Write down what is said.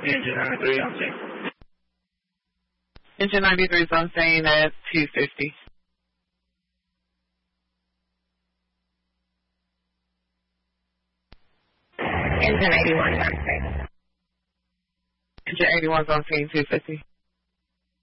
Engine 93 on scene. Engine 93 is on scene at 250. Engine 81 is on scene. Engine 81 is on scene 250.